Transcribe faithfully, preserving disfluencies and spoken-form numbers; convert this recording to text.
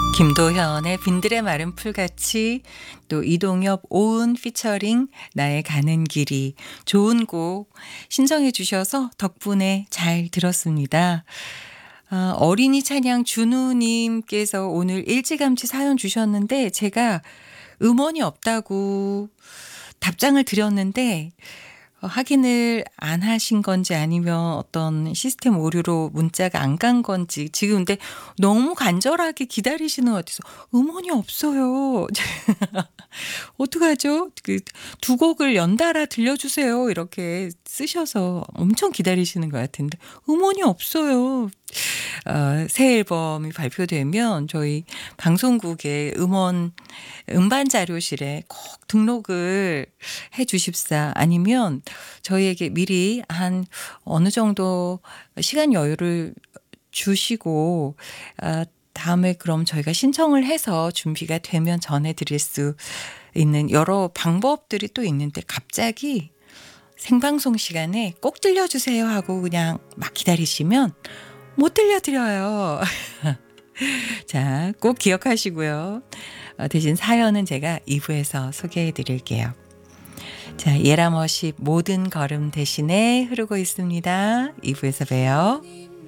김도현의 빈들의 마른 풀같이, 또 이동엽 오은 피처링 나의 가는 길이, 좋은 곡 신청해 주셔서 덕분에 잘 들었습니다. 아, 어린이 찬양 준우님께서 오늘 일찌감치 사연 주셨는데 제가 음원이 없다고 답장을 드렸는데 어, 확인을 안 하신 건지 아니면 어떤 시스템 오류로 문자가 안 간 건지 지금 근데 너무 간절하게 기다리시는 것 같아서 음원이 없어요. 어떡하죠? 그 두 곡을 연달아 들려주세요. 이렇게 쓰셔서 엄청 기다리시는 것 같은데 음원이 없어요. 어, 새 앨범이 발표되면 저희 방송국의 음원 음반 자료실에 꼭 등록을 해 주십사. 아니면 저희에게 미리 한 어느 정도 시간 여유를 주시고 아, 다음에 그럼 저희가 신청을 해서 준비가 되면 전해드릴 수 있는 여러 방법들이 또 있는데 갑자기 생방송 시간에 꼭 들려주세요 하고 그냥 막 기다리시면 못 들려드려요. 자, 꼭 기억하시고요. 어, 대신 사연은 제가 이 부에서 소개해 드릴게요. 자, 예라머십 모든 걸음 대신에 흐르고 있습니다. 이 부에서 봬요.